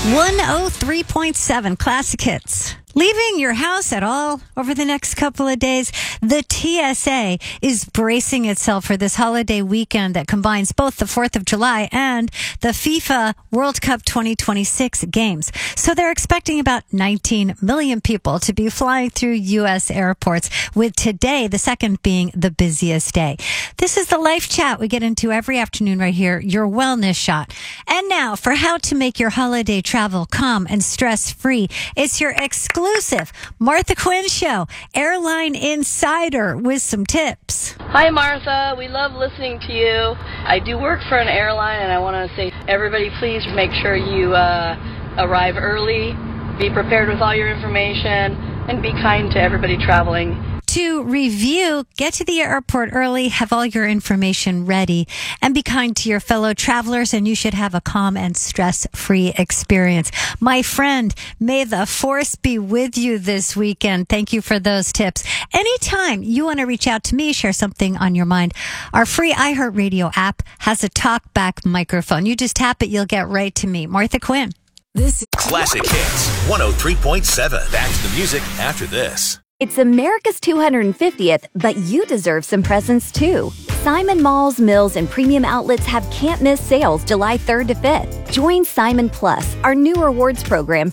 103.7 Classic Hits. Leaving your house at all over the next couple of days? The TSA is bracing itself for this holiday weekend that combines both the 4th of July and the FIFA World Cup 2026 games. So they're expecting about 19 million people to be flying through U.S. airports, with today, the second, being the busiest day. This is the Life Chat we get into every afternoon right here, your wellness shot. And now, for how to make your holiday travel calm and stress-free, it's your exclusive Martha Quinn Show, Airline Insider, with some tips. Hi, Martha. We love listening to you. I do work for an airline, and I want to say, everybody, please make sure you arrive early, be prepared with all your information, and be kind to everybody traveling. To review, get to the airport early, have all your information ready, and be kind to your fellow travelers, and you should have a calm and stress-free experience. My friend, may the force be with you this weekend. Thank you for those tips. Anytime you want to reach out to me, share something on your mind, our free iHeartRadio app has a talkback microphone. You just tap it, you'll get right to me. Martha Quinn. This Classic Hits 103.7. Back to the music after this. It's America's 250th, but you deserve some presents too. Simon Malls, Mills, and Premium Outlets have can't-miss sales July 3rd to 5th. Join Simon Plus, our new rewards program